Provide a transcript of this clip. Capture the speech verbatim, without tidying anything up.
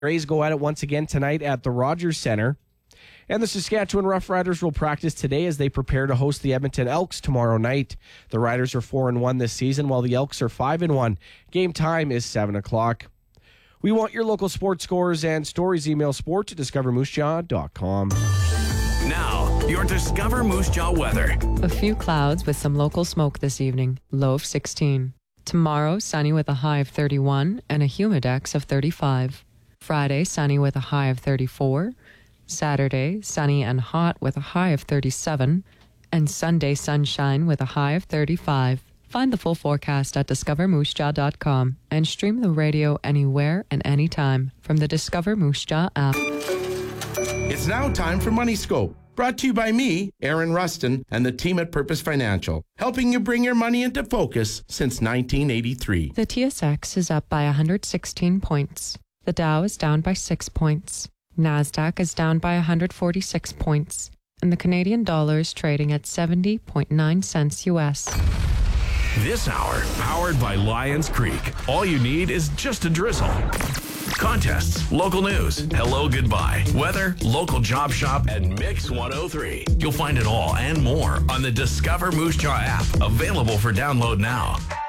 Rays go at it once again tonight at the Rogers Centre. And the Saskatchewan Roughriders will practice today as they prepare to host the Edmonton Elks tomorrow night. The Riders are four and one this season, while the Elks are five and one. Game time is seven o'clock. We want your local sports scores and stories. Email sport to discover moose jaw dot com. Now, your Discover Moose Jaw weather. A few clouds with some local smoke this evening. Low of sixteen. Tomorrow, sunny with a high of thirty-one and a humidex of thirty-five. Friday, sunny with a high of thirty-four. Saturday, sunny and hot with a high of thirty-seven. And Sunday, sunshine with a high of thirty-five. Find the full forecast at discover moose jaw dot com and stream the radio anywhere and anytime from the Discover Moose Jaw app. It's now time for Money Scope, brought to you by me, Aaron Rustin, and the team at Purpose Financial, helping you bring your money into focus since nineteen eighty-three. The T S X is up by one hundred sixteen points. The Dow is down by six points. NASDAQ is down by one hundred forty-six points. And the Canadian dollar is trading at seventy point nine cents U S. This hour, powered by Lions Creek. All you need is just a drizzle. Contests, local news, hello, goodbye, weather, local job shop, and Mix one oh three. You'll find it all and more on the Discover Moose Jaw app, available for download now.